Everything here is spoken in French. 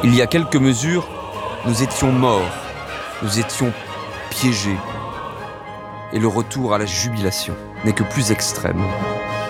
Il y a quelques mesures, nous étions morts, nous étions piégés. Et le retour à la jubilation n'est que plus extrême.